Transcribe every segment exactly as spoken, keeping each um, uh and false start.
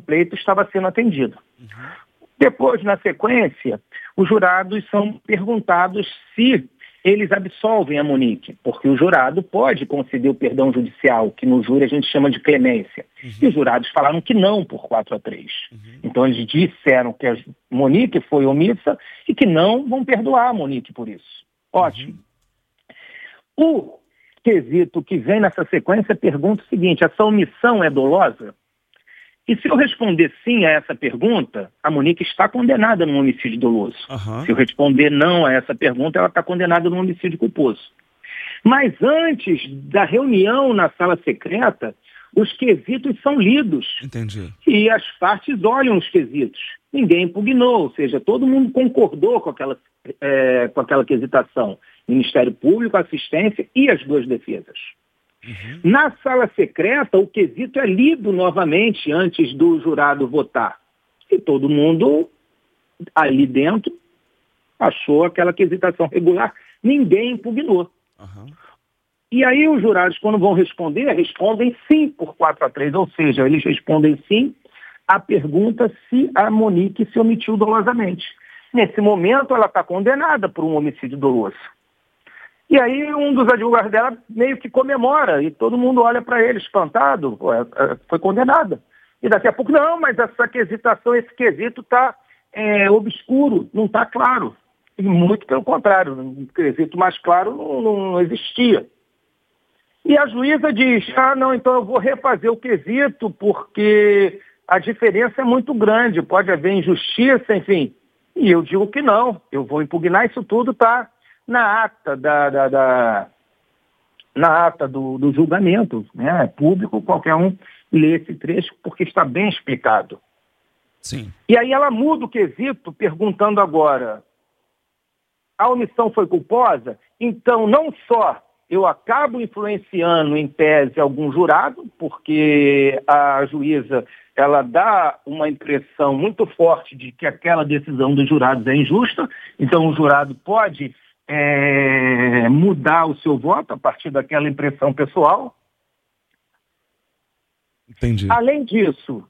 pleito estava sendo atendido. Uhum. Depois, na sequência, os jurados são perguntados se eles absolvem a Monique, porque o jurado pode conceder o perdão judicial, que no júri a gente chama de clemência. Uhum. E os jurados falaram que não por quatro a três. Uhum. Então eles disseram que a Monique foi omissa e que não vão perdoar a Monique por isso. Ótimo. Uhum. O quesito que vem nessa sequência pergunta o seguinte: essa omissão é dolosa? E se eu responder sim a essa pergunta, a Monique está condenada num homicídio doloso. Uhum. Se eu responder não a essa pergunta, ela está condenada num homicídio culposo. Mas antes da reunião na sala secreta, os quesitos são lidos. Entendi. E as partes olham os quesitos. Ninguém impugnou, ou seja, todo mundo concordou com aquela, é, com aquela quesitação. Ministério Público, assistência e as duas defesas. Uhum. Na sala secreta, o quesito é lido novamente antes do jurado votar. E todo mundo ali dentro achou aquela quesitação regular. Ninguém impugnou. Uhum. E aí os jurados, quando vão responder, respondem sim por quatro a três. Ou seja, eles respondem sim à pergunta se a Monique se omitiu dolosamente. Nesse momento, ela está condenada por um homicídio doloso. E aí um dos advogados dela meio que comemora, e todo mundo olha para ele espantado, pô, é, é, foi condenada. E daqui a pouco, não, mas essa quesitação, esse quesito está é, obscuro, não está claro. E muito pelo contrário, um quesito mais claro não, não existia. E a juíza diz, ah, não, então eu vou refazer o quesito, porque a diferença é muito grande, pode haver injustiça, enfim. E eu digo que não, eu vou impugnar isso tudo, tá? Na ata, da, da, da, na ata do, do julgamento, né? É público, qualquer um lê esse trecho porque está bem explicado. Sim. E aí ela muda o quesito perguntando agora, a omissão foi culposa? Então não só eu acabo influenciando em tese algum jurado, porque a juíza ela dá uma impressão muito forte de que aquela decisão dos jurados é injusta, então o jurado pode É, mudar o seu voto a partir daquela impressão pessoal. Entendi. Além disso,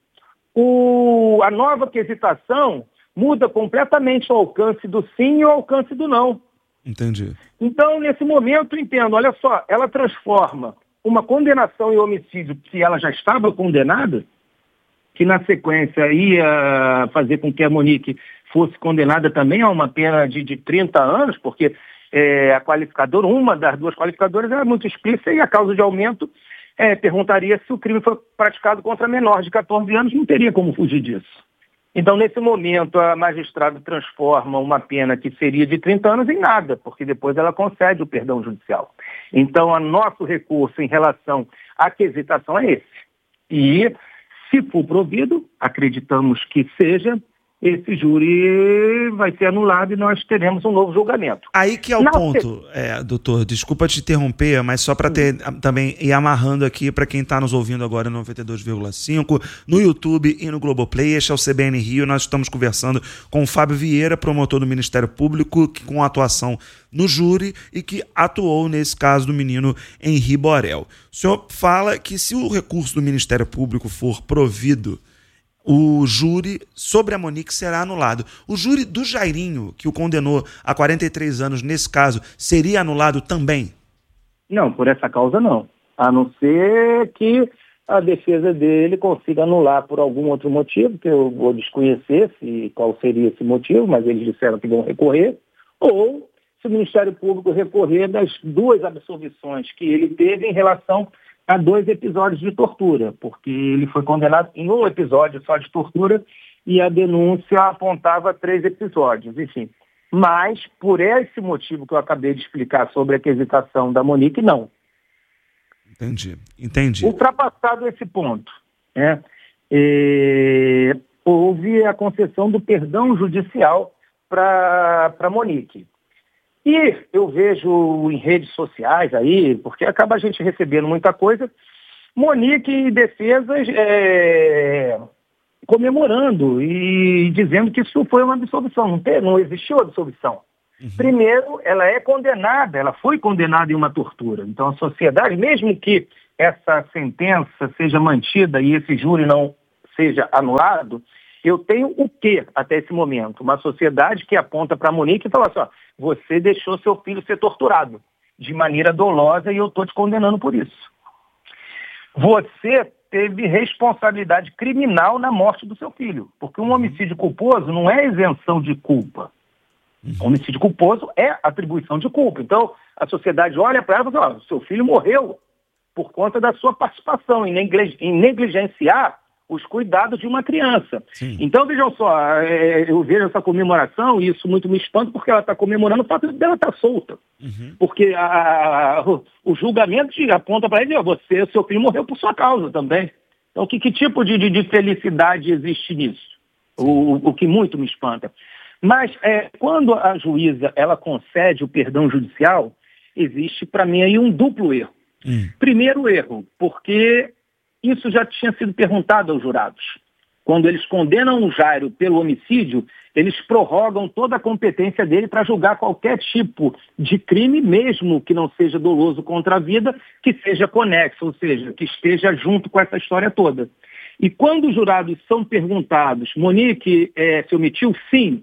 o, a nova quesitação muda completamente o alcance do sim e o alcance do não. Entendi. Então, nesse momento, eu entendo, olha só, ela transforma uma condenação em homicídio, se ela já estava condenada, que na sequência ia fazer com que a Monique fosse condenada também a uma pena de, de trinta anos, porque é, a qualificadora, uma das duas qualificadoras era muito explícita e a causa de aumento é, perguntaria se o crime foi praticado contra menor de catorze anos, não teria como fugir disso. Então, nesse momento, a magistrada transforma uma pena que seria de trinta anos em nada, porque depois ela concede o perdão judicial. Então, o nosso recurso em relação à quesitação é esse. E, se for provido, acreditamos que seja, esse júri vai ser anulado e nós teremos um novo julgamento. Aí que é o Na ponto, se... é, doutor, desculpa te interromper, mas só para ter também ir amarrando aqui para quem está nos ouvindo agora no noventa e dois vírgula cinco, no YouTube e no Globoplay. Este é o C B N Rio, nós estamos conversando com o Fábio Vieira, promotor do Ministério Público, que, com atuação no júri e que atuou nesse caso do menino Henri Borel. O senhor fala que se o recurso do Ministério Público for provido, o júri sobre a Monique será anulado. O júri do Jairinho, que o condenou a quarenta e três anos, nesse caso, seria anulado também? Não, por essa causa não. A não ser que a defesa dele consiga anular por algum outro motivo, que eu vou desconhecer se, qual seria esse motivo, mas eles disseram que vão recorrer, ou se o Ministério Público recorrer das duas absolvições que ele teve em relação a dois episódios de tortura, porque ele foi condenado em um episódio só de tortura e a denúncia apontava três episódios, enfim. Mas, por esse motivo que eu acabei de explicar sobre a quesitação da Monique, não. Entendi, entendi. Ultrapassado esse ponto, né, é, houve a concessão do perdão judicial para a Monique. E eu vejo em redes sociais aí, porque acaba a gente recebendo muita coisa, Monique e defesas é, comemorando e dizendo que isso foi uma absolvição. Não, tem, não existiu absolvição. Uhum. Primeiro, ela é condenada, ela foi condenada em uma tortura. Então a sociedade, mesmo que essa sentença seja mantida e esse júri não seja anulado, eu tenho o quê até esse momento? Uma sociedade que aponta para a Monique e fala assim, ó, você deixou seu filho ser torturado de maneira dolosa e eu estou te condenando por isso. Você teve responsabilidade criminal na morte do seu filho, porque um homicídio culposo não é isenção de culpa. Um homicídio culposo é atribuição de culpa. Então, a sociedade olha para ela e fala, ó, seu filho morreu por conta da sua participação em negligenciar os cuidados de uma criança. Sim. Então, vejam só, eu vejo essa comemoração, e isso muito me espanta, porque ela está comemorando o fato dela estar solta. Uhum. Porque a, a, o julgamento aponta para ele, ó, você, seu filho morreu por sua causa também. Então, que, que tipo de, de, de felicidade existe nisso? O, o que muito me espanta. Mas, é, quando a juíza ela concede o perdão judicial, existe, para mim, aí um duplo erro. Hum. Primeiro erro, porque isso já tinha sido perguntado aos jurados. Quando eles condenam o Jairo pelo homicídio, eles prorrogam toda a competência dele para julgar qualquer tipo de crime, mesmo que não seja doloso contra a vida, que seja conexo, ou seja, que esteja junto com essa história toda. E quando os jurados são perguntados, Monique é, se omitiu? Sim.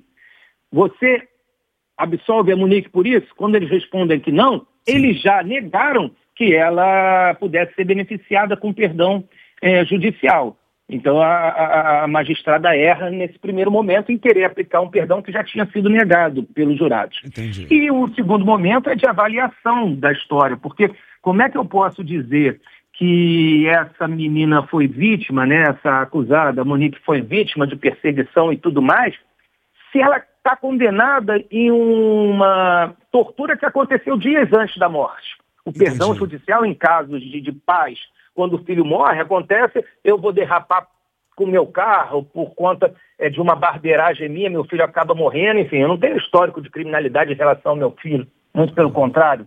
Você absolve a Monique por isso? Quando eles respondem que não, eles já negaram que ela pudesse ser beneficiada com perdão é, judicial. Então, a, a, a magistrada erra nesse primeiro momento em querer aplicar um perdão que já tinha sido negado pelos jurados. Entendi. E o segundo momento é de avaliação da história, porque como é que eu posso dizer que essa menina foi vítima, né, essa acusada, Monique, foi vítima de perseguição e tudo mais, se ela está condenada em uma tortura que aconteceu dias antes da morte? O perdão Entendi. Judicial em casos de, de pais, quando o filho morre, acontece, eu vou derrapar com o meu carro por conta é, de uma barbeiragem minha, meu filho acaba morrendo, enfim, eu não tenho histórico de criminalidade em relação ao meu filho, muito pelo contrário.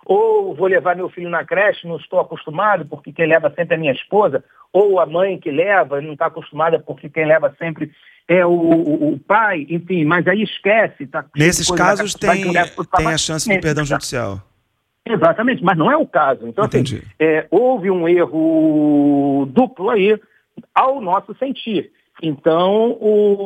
Ou vou levar meu filho na creche, não estou acostumado, porque quem leva sempre é minha esposa, ou a mãe que leva, não está acostumada porque quem leva sempre é o, o, o pai, enfim, mas aí esquece. Tá, Nesses casos tem, tem a chance do perdão judicial. Exatamente, mas não é o caso. Então, assim, é, houve um erro duplo aí, ao nosso sentir. Então,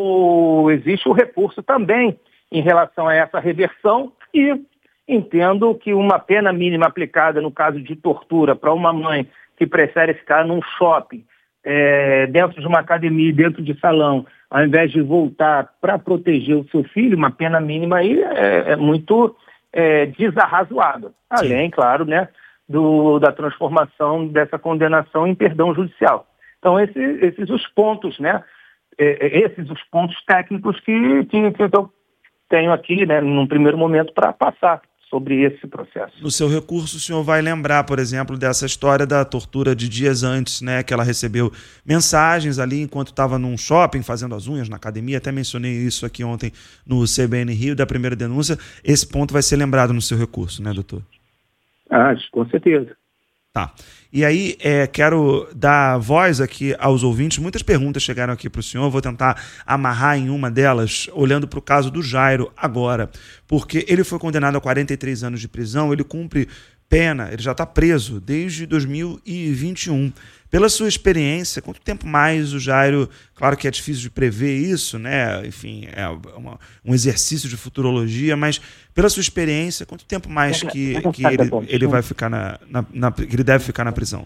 o, existe o recurso também em relação a essa reversão e entendo que uma pena mínima aplicada no caso de tortura para uma mãe que prefere ficar num shopping, é, dentro de uma academia, dentro de salão, ao invés de voltar para proteger o seu filho, uma pena mínima aí é, é muito... É, desarrazoado, além, claro, né, do, da transformação dessa condenação em perdão judicial. Então, esse, esses os pontos, né, é, esses os pontos técnicos que, que, que eu tenho aqui, né, num primeiro momento, para passar sobre esse processo. No seu recurso, o senhor vai lembrar, por exemplo, dessa história da tortura de dias antes, né, que ela recebeu mensagens ali enquanto estava num shopping fazendo as unhas na academia, até mencionei isso aqui ontem no C B N Rio, da primeira denúncia. Esse ponto vai ser lembrado no seu recurso, né, doutor? Ah, com certeza. Tá. E aí, é, quero dar voz aqui aos ouvintes. Muitas perguntas chegaram aqui para o senhor. Vou tentar amarrar em uma delas, olhando para o caso do Jairo agora. Porque ele foi condenado a quarenta e três anos de prisão, ele cumpre pena, ele já está preso desde dois mil e vinte e um. Pela sua experiência, quanto tempo mais o Jairo... Claro que é difícil de prever isso, né? Enfim, é uma, um exercício de futurologia, mas pela sua experiência, quanto tempo mais que, que ele, ele vai ficar na, na, na... que ele deve ficar na prisão?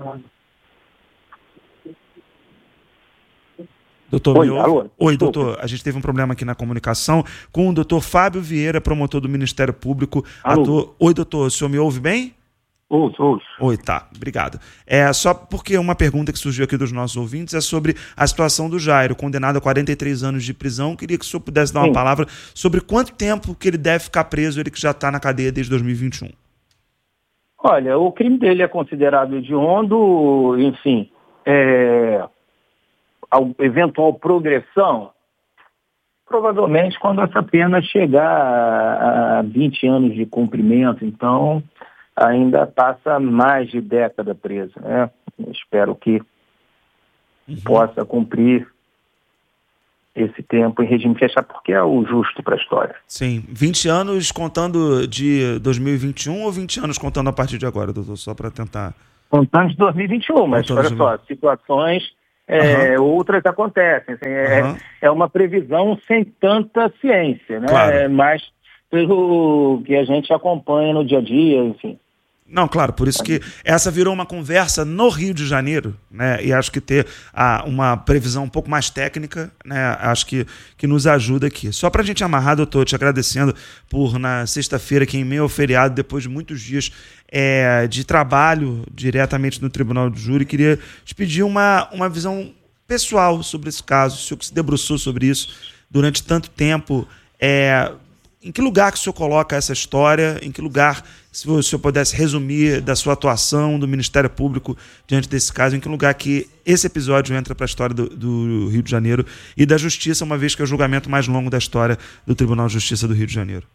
Doutor, Oi, alô? Oi, doutor. A gente teve um problema aqui na comunicação com o doutor Fábio Vieira, promotor do Ministério Público. Ator... Oi, doutor, o senhor me ouve bem? Ouço, ouço. Oi, tá, obrigado. É, só porque uma pergunta que surgiu aqui dos nossos ouvintes é sobre a situação do Jairo, condenado a quarenta e três anos de prisão. Queria que o senhor pudesse dar uma Sim. palavra sobre quanto tempo que ele deve ficar preso, ele que já está na cadeia desde dois mil e vinte e um. Olha, o crime dele é considerado hediondo, enfim, é, a eventual progressão, provavelmente quando essa pena chegar a vinte anos de cumprimento, então ainda passa mais de década preso, né? Eu espero que uhum. possa cumprir esse tempo em regime fechado, porque é o justo para a história. Sim, vinte anos contando de dois mil e vinte e um ou vinte anos contando a partir de agora, doutor? Só para tentar... Contando de dois mil e vinte e um, mas olha só, situações é, uhum. outras acontecem. Assim, é, uhum. é uma previsão sem tanta ciência, né? Claro. É mais pelo que a gente acompanha no dia a dia, enfim. Não, claro, por isso que essa virou uma conversa no Rio de Janeiro, né? E acho que ter a, uma previsão um pouco mais técnica, né? Acho que, que nos ajuda aqui. Só para a gente amarrar, doutor, te agradecendo por, na sexta-feira, que em meio ao feriado, depois de muitos dias é, de trabalho diretamente no Tribunal do Júri, queria te pedir uma, uma visão pessoal sobre esse caso. O senhor que se debruçou sobre isso durante tanto tempo, é, em que lugar que o senhor coloca essa história? Em que lugar, se o senhor pudesse resumir da sua atuação do Ministério Público diante desse caso, em que lugar que esse episódio entra para a história do, do Rio de Janeiro e da Justiça, uma vez que é o julgamento mais longo da história do Tribunal de Justiça do Rio de Janeiro?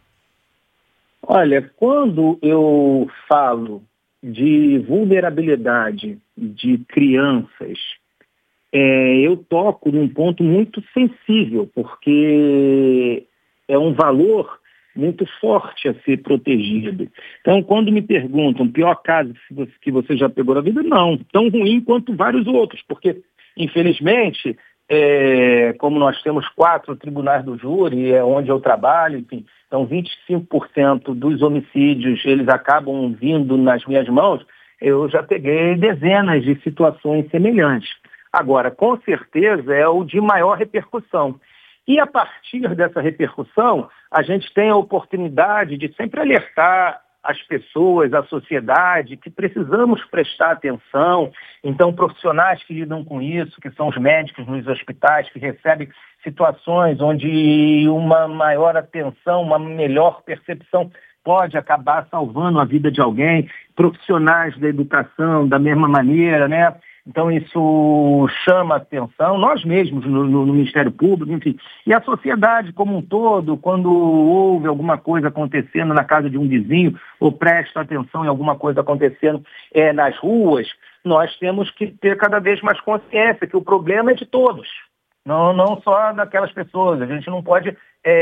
Olha, quando eu falo de vulnerabilidade de crianças, é, eu toco num ponto muito sensível, porque é um valor muito forte a ser protegido. Então, quando me perguntam, pior caso que você já pegou na vida, não, tão ruim quanto vários outros, porque, infelizmente, é, como nós temos quatro tribunais do júri, é onde eu trabalho, enfim, então vinte e cinco por cento dos homicídios, eles acabam vindo nas minhas mãos, eu já peguei dezenas de situações semelhantes. Agora, com certeza, é o de maior repercussão. E a partir dessa repercussão, a gente tem a oportunidade de sempre alertar as pessoas, a sociedade, que precisamos prestar atenção. Então, profissionais que lidam com isso, que são os médicos nos hospitais, que recebem situações onde uma maior atenção, uma melhor percepção pode acabar salvando a vida de alguém. Profissionais da educação, da mesma maneira, né? Então, isso chama atenção, nós mesmos no, no, no Ministério Público, enfim, e a sociedade como um todo, quando houve alguma coisa acontecendo na casa de um vizinho, ou presta atenção em alguma coisa acontecendo é, nas ruas, nós temos que ter cada vez mais consciência que o problema é de todos, não, não só daquelas pessoas. A gente não pode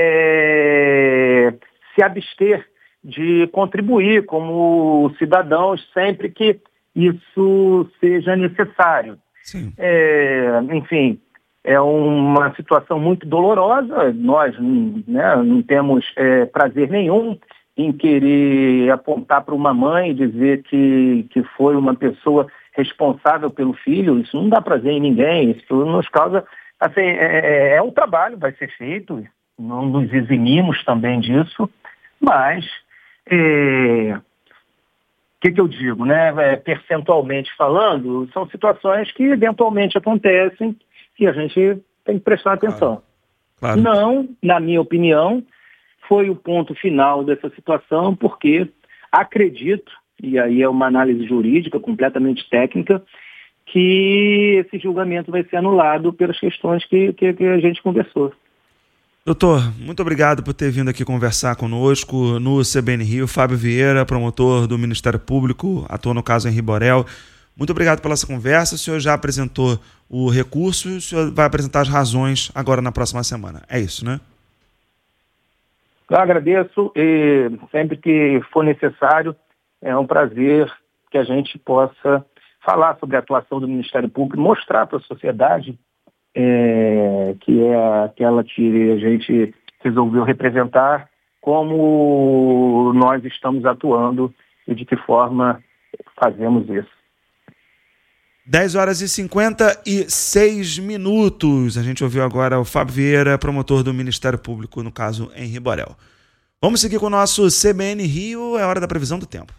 é, se abster de contribuir como cidadãos sempre que isso seja necessário. Sim. É, enfim, é uma situação muito dolorosa. Nós, né, não temos é, prazer nenhum em querer apontar para uma mãe e dizer que, que foi uma pessoa responsável pelo filho. Isso não dá prazer em ninguém. Isso nos causa... Assim, é, é um trabalho, vai ser feito. Não nos eximimos também disso, mas... É, o que, que eu digo, né? É, percentualmente falando, são situações que eventualmente acontecem e a gente tem que prestar atenção. Claro. Claro. Não, na minha opinião, foi o ponto final dessa situação, porque acredito, e aí é uma análise jurídica completamente técnica, que esse julgamento vai ser anulado pelas questões que, que, que a gente conversou. Doutor, muito obrigado por ter vindo aqui conversar conosco no C B N Rio. Fábio Vieira, promotor do Ministério Público, atua no caso Henri Borel. Muito obrigado pela essa conversa. O senhor já apresentou o recurso e o senhor vai apresentar as razões agora na próxima semana. É isso, né? Eu agradeço e sempre que for necessário, é um prazer que a gente possa falar sobre a atuação do Ministério Público, mostrar para a sociedade É, que é aquela que a gente resolveu representar, como nós estamos atuando e de que forma fazemos isso. dez horas e cinquenta e seis minutos. A gente ouviu agora o Fábio Vieira, promotor do Ministério Público, no caso Henri Borel. Vamos seguir com o nosso C B N Rio, é hora da previsão do tempo.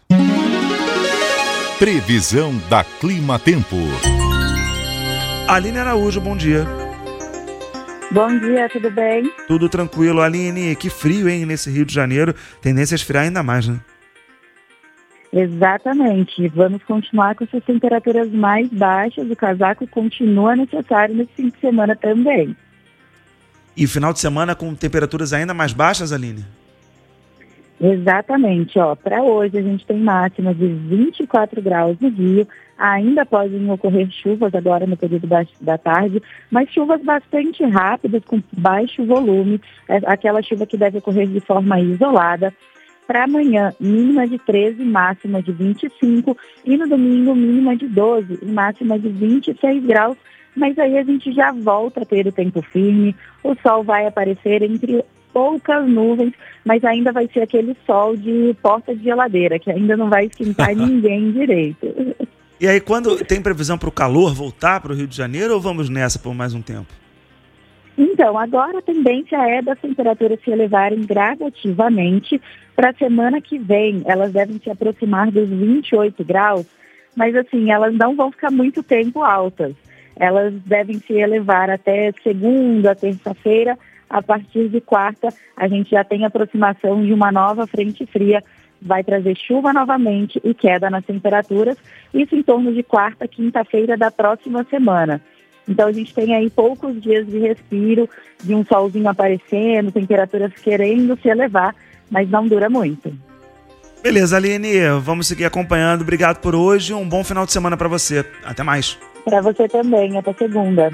Previsão da Clima Tempo. Aline Araújo, bom dia. Bom dia, tudo bem? Tudo tranquilo, Aline. Que frio, hein, nesse Rio de Janeiro. Tendência a esfriar ainda mais, né? Exatamente. Vamos continuar com essas temperaturas mais baixas. O casaco continua necessário nesse fim de semana também. E final de semana com temperaturas ainda mais baixas, Aline? Exatamente. Ó, para hoje a gente tem máxima de vinte e quatro graus no Rio. Ainda podem ocorrer chuvas agora no período da, da tarde, mas chuvas bastante rápidas, com baixo volume, é aquela chuva que deve ocorrer de forma isolada. Para amanhã, mínima de treze, máxima de vinte e cinco, e no domingo, mínima de doze e máxima de vinte e seis graus, mas aí a gente já volta a ter o tempo firme, o sol vai aparecer entre poucas nuvens, mas ainda vai ser aquele sol de porta de geladeira, que ainda não vai esquentar ninguém direito. E aí, quando tem previsão para o calor voltar para o Rio de Janeiro, ou vamos nessa por mais um tempo? Então, agora a tendência é das temperaturas se elevarem gradativamente. Para a semana que vem, elas devem se aproximar dos vinte e oito graus, mas assim, elas não vão ficar muito tempo altas. Elas devem se elevar até segunda, terça-feira. A partir de quarta, a gente já tem a aproximação de uma nova frente fria, vai trazer chuva novamente e queda nas temperaturas, isso em torno de quarta, quinta-feira da próxima semana. Então a gente tem aí poucos dias de respiro, de um solzinho aparecendo, temperaturas querendo se elevar, mas não dura muito. Beleza, Aline, vamos seguir acompanhando. Obrigado por hoje, um bom final de semana para você. Até mais. Para você também, até segunda.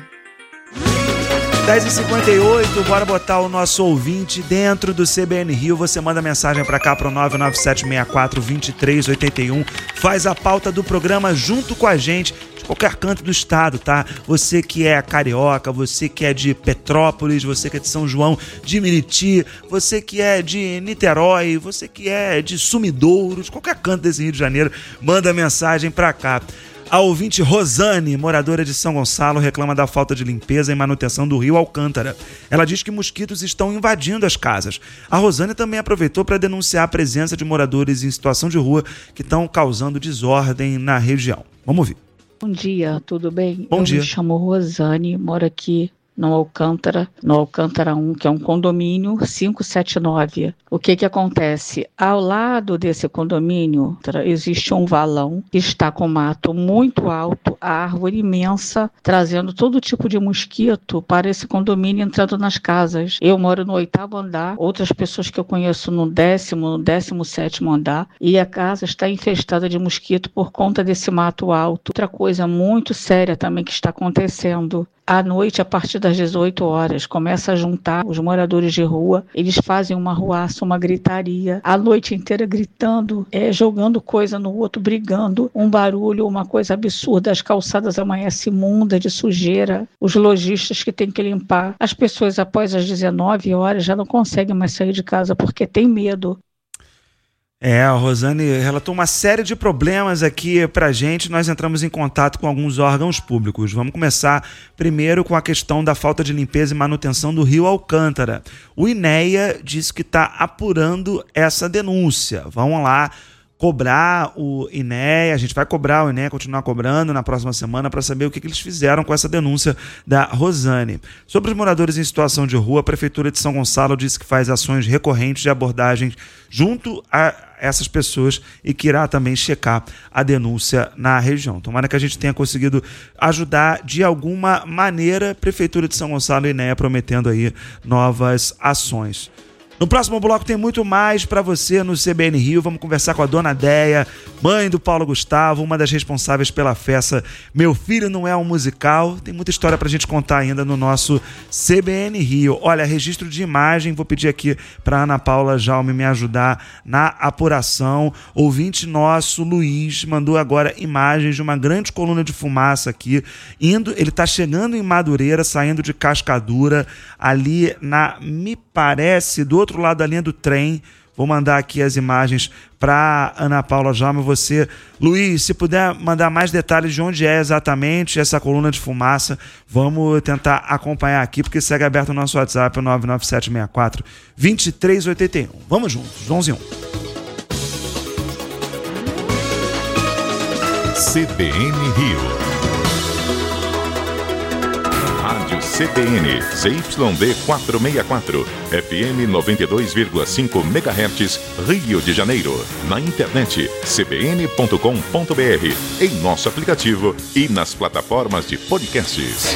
dez e cinquenta e oito, bora botar o nosso ouvinte dentro do C B N Rio. Você manda mensagem pra cá pro nove nove sete seis quatro dois três oito um. Faz a pauta do programa junto com a gente, de qualquer canto do estado, tá? Você que é carioca, você que é de Petrópolis, você que é de São João, de Miriti, você que é de Niterói, você que é de Sumidouro, de qualquer canto desse Rio de Janeiro, manda mensagem pra cá. A ouvinte Rosane, moradora de São Gonçalo, reclama da falta de limpeza e manutenção do rio Alcântara. Ela diz que mosquitos estão invadindo as casas. A Rosane também aproveitou para denunciar a presença de moradores em situação de rua que estão causando desordem na região. Vamos ouvir. Bom dia, tudo bem? Bom Eu dia. me chamo Rosane, moro aqui no Alcântara, no Alcântara um, que é um condomínio quinhentos e setenta e nove. O que que acontece? Ao lado desse condomínio existe um valão que está com mato muito alto, a árvore imensa, trazendo todo tipo de mosquito para esse condomínio entrando nas casas. Eu moro no oitavo andar, outras pessoas que eu conheço no décimo, no décimo sétimo andar, e a casa está infestada de mosquito por conta desse mato alto. Outra coisa muito séria também que está acontecendo: à noite, a partir das dezoito horas, começa a juntar os moradores de rua, eles fazem uma ruaça, uma gritaria, a noite inteira gritando, é, jogando coisa no outro, brigando, um barulho, uma coisa absurda, as calçadas amanhecem imundas de sujeira, os lojistas que têm que limpar, as pessoas após as dezenove horas já não conseguem mais sair de casa porque tem medo. É, a Rosane relatou uma série de problemas aqui pra gente. Nós entramos em contato com alguns órgãos públicos. Vamos começar primeiro com a questão da falta de limpeza e manutenção do rio Alcântara. O INEA disse que está apurando essa denúncia. Vamos lá cobrar o INEA, a gente vai cobrar o INEA, continuar cobrando na próxima semana para saber o que, que eles fizeram com essa denúncia da Rosane. Sobre os moradores em situação de rua, a Prefeitura de São Gonçalo disse que faz ações recorrentes de abordagens junto a essas pessoas e que irá também checar a denúncia na região. Tomara que a gente tenha conseguido ajudar de alguma maneira. Prefeitura de São Gonçalo e INEA prometendo aí novas ações. No próximo bloco tem muito mais para você no C B N Rio. Vamos conversar com a dona Déia, mãe do Paulo Gustavo, uma das responsáveis pela festa Meu Filho Não É um Musical. Tem muita história pra gente contar ainda no nosso C B N Rio. Olha, registro de imagem, vou pedir aqui pra Ana Paula Jaume me ajudar na apuração. Ouvinte nosso, Luiz, mandou agora imagens de uma grande coluna de fumaça aqui, indo, ele tá chegando em Madureira, saindo de Cascadura, ali na, me parece, do outro lado da linha do trem. Vou mandar aqui as imagens para Ana Paula Jaume. Você, Luiz, se puder mandar mais detalhes de onde é exatamente essa coluna de fumaça, vamos tentar acompanhar aqui, porque segue aberto o nosso WhatsApp, o nove nove sete seis quatro dois três oito um. Vamos juntos, onze e um. C B N Rio. Rádio C B N, C Y D quatrocentos e sessenta e quatro, F M noventa e dois vírgula cinco megahertz, Rio de Janeiro. Na internet, c b n ponto com ponto b r, em nosso aplicativo e nas plataformas de podcasts.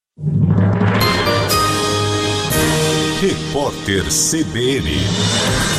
Repórter C B N.